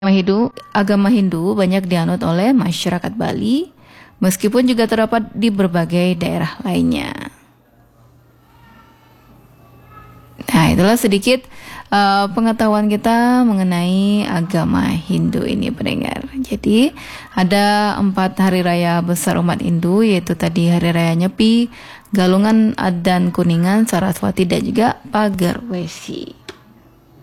agama Hindu banyak dianut oleh masyarakat Bali, meskipun juga terdapat di berbagai daerah lainnya. Nah, itulah sedikit pengetahuan kita mengenai agama Hindu ini, pendengar. Jadi, ada 4 hari raya besar umat Hindu, yaitu tadi Hari Raya Nyepi, Galungan, dan Kuningan, Saraswati, dan juga Pagar Wesi.